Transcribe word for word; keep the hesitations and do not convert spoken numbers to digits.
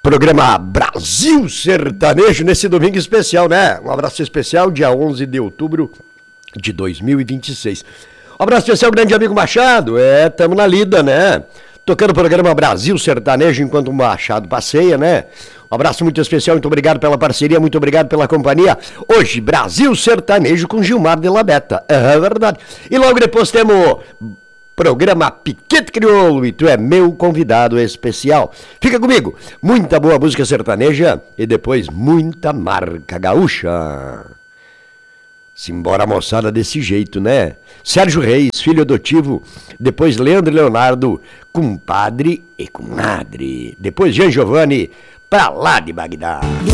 Programa Brasil Sertanejo nesse domingo especial, né? Um abraço especial, dia onze de outubro de dois mil e vinte e seis. Um abraço especial, grande amigo Machado. É, tamo na lida, né? Tocando o programa Brasil Sertanejo enquanto o Machado passeia, né? Um abraço muito especial, muito obrigado pela parceria, muito obrigado pela companhia. Hoje, Brasil Sertanejo com Gilmar de la Beta. É verdade. E logo depois temos programa Piquete Crioulo e tu é meu convidado especial. Fica comigo. Muita boa música sertaneja e depois muita marca gaúcha. Simbora, moçada, desse jeito, né? Sérgio Reis, filho adotivo. Depois Leandro e Leonardo, compadre e comadre. Depois Jean Giovanni, pra lá de Bagdá.